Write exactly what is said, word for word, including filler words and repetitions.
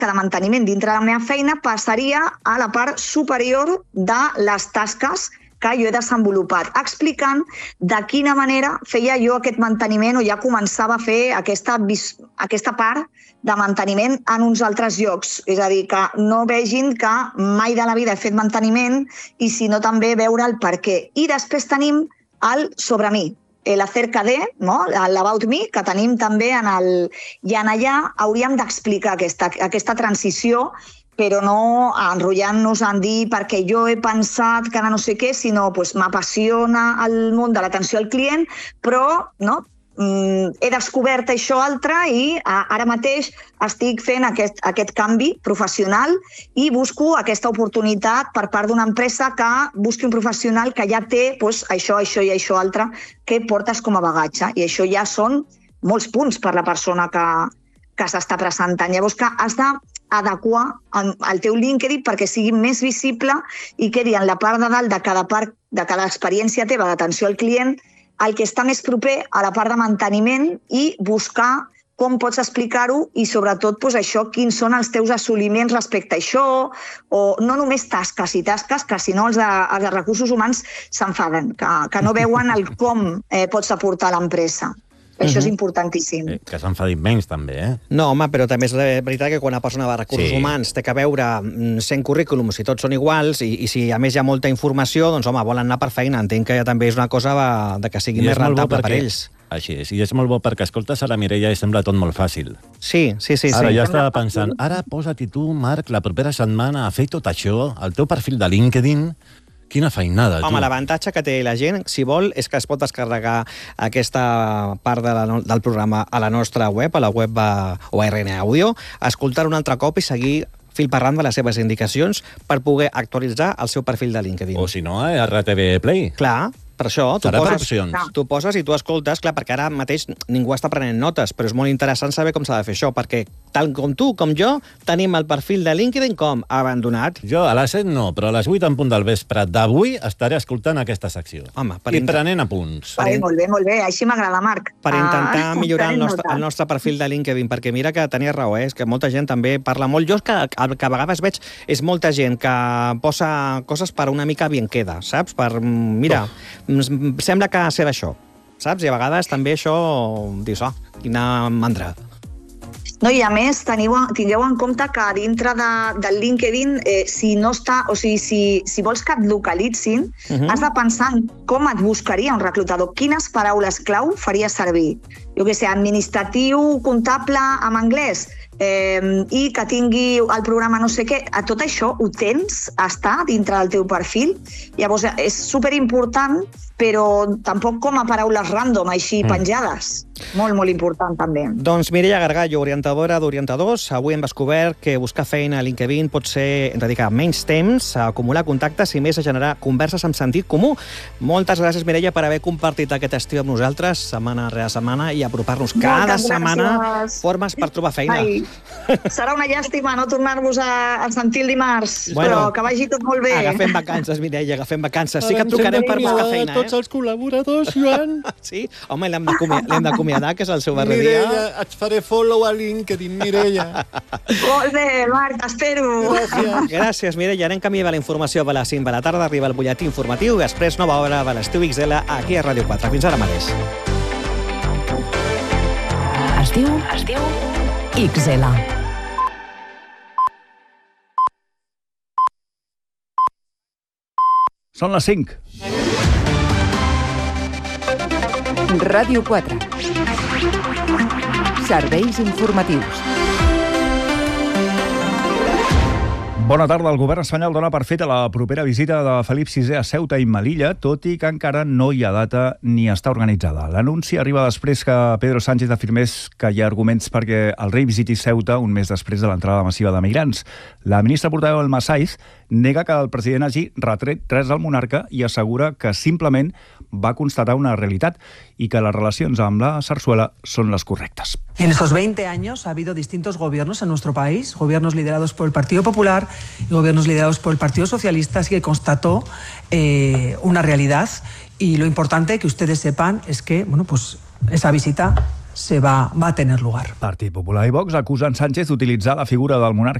tasca de manteniment dintre de la meva feina passaria a la part superior de les tasques que jo he desenvolupat, explicant de quina manera feia jo aquest manteniment o ja començava a fer aquesta, aquesta part de manteniment en uns altres llocs. És a dir, que no vegin que mai de la vida he fet manteniment i sinó també veure el per què. I després tenim el sobre mi, l'acerca de, no? l'About Me, que tenim també en el... I en allà hauríem d'explicar aquesta, aquesta transició, però no enrotllant-nos en dir perquè jo he pensat que ara no sé què, sinó pues, m'apassiona el món de l'atenció al client, però no, mm, he descobert això altre i ara mateix estic fent aquest, aquest canvi professional i busco aquesta oportunitat per part d'una empresa que busqui un professional que ja té pues, això, això i això altre que portes com a bagatge. I això ja són molts punts per la persona que, que s'està presentant. Llavors que has de adequar el teu LinkedIn perquè sigui més visible i quedi en la part de dalt de cada part de cada experiència teva d'atenció al client el que està més proper a la part de manteniment i buscar com pots explicar-ho i sobretot pues, això, quins són els teus assoliments respecte a això o no només tasques i tasques que si no els de, els de recursos humans s'enfaden, que, que no veuen el com eh, pots aportar a l'empresa. Això és importantíssim. Eh, que s'enfadin menys, també, eh? No, home, però també és veritat que quan una persona de recursos sí. humans té que veure cent currículums i tots són iguals i, i si a més hi ha molta informació, doncs, home, volen anar per feina. Entenc que també és una cosa de, de que sigui I més rentable perquè, per ells. Així és, i és molt bo perquè escoltes a la Mireia i sembla tot molt fàcil. Sí, sí, sí. Ara sí. ja estava pensant, ara posa't tu, Marc, la propera setmana a fer tot això, al teu perfil de LinkedIn. Quina feinada, tu. Home, l'avantatge que té la gent, si vol, és que es pot descarregar aquesta part de la, del programa a la nostra web, a la web O R N Audio, escoltar un altre cop i seguir fil per randa les seves indicacions per poder actualitzar el seu perfil de LinkedIn. O si no, a R T V Play. Clar, per això, tu Serà per poses, opcions. tu poses i tu escoltes, clar, perquè ara mateix ningú està prenent notes, però és molt interessant saber com s'ha de fer això, perquè tant com tu com jo tenim el perfil de LinkedIn com abandonat. Jo a les set no, però a les vuit en punt del vespre d'avui estaré escoltant aquesta secció. Home, I int... prenent apunts. Vale, molt bé, molt bé, així m'agrada, Marc. Per intentar ah, millorar el nostre, el nostre perfil de LinkedIn, perquè mira que tenies raó, eh? És que molta gent també parla molt. Jo que, el que a vegades veig és molta gent que posa coses per una mica bien queda, saps? Per, mira, oh. sembla que sé d'això, saps? I a vegades també això, dius, oh, quina mandra. No, i a més, teniu, tingueu en compte que dintre de, del LinkedIn, eh, si no està, o sigui, si, si vols que et localitzin, uh-huh. has de pensar en com et buscaria un reclutador, quines paraules clau faria servir. Jo què sé, administratiu, comptable, en anglès, eh, i que tingui el programa no sé què, a tot això ho tens, està dintre del teu perfil. Llavors, és superimportant, però tampoc com a paraules random, així mm. penjades. Molt, molt important, també. Doncs Mireia Gargallo, orientadora d'orientadors, avui hem descobert que buscar feina a LinkedIn pot ser dedicar menys temps a acumular contactes i més a generar converses amb sentit comú. Moltes gràcies, Mireia, per haver compartit aquest estiu amb nosaltres, setmana rere setmana, i apropar-nos cada setmana formes per trobar feina. Ai, serà una llàstima no tornar-vos a, a sentir el dimarts, bueno, però que vagi tot molt bé. Agafem vacances, Mireia, agafem vacances. Sí que et trucarem per buscar feina, eh? Els col·laboradors, Joan. Sí? Home, l'hem d'acomiadar, que és el seu darrer dia. Mireia, et faré follow a LinkedIn, Mireia. Molt bé, Marc, t'espero. Gràcies. Gràcies, Mireia. Anem camí de la informació a les cinc de la tarda, arriba el butlletí informatiu i després nova hora de l'Estiu X L aquí a Ràdio quatre. Fins ara mateix. Es diu, es diu X L. Són les cinc. Ràdio quatre. Serveis informatius. Bona tarda. El govern espanyol dona per feta la propera visita de Felip sisè a Ceuta i Melilla, tot i que encara no hi ha data ni està organitzada. L'anunci arriba després que Pedro Sánchez afirmés que hi ha arguments perquè el rei visiti Ceuta un mes després de l'entrada massiva de migrants. La ministra portaveu del Masaiz nega que el president hagi retret res al monarca i assegura que simplement va constatar una realitat y que las relaciones amb la Zarzuela son las correctas. En esos veinte años ha habido distintos gobiernos en nuestro país, gobiernos liderados por el Partido Popular y gobiernos liderados por el Partido Socialista, así que constató eh, una realidad, y lo importante que ustedes sepan es que, bueno, pues esa visita se va, va a tener lugar. Partit Popular i Vox acusen Sánchez d'utilitzar la figura del monarca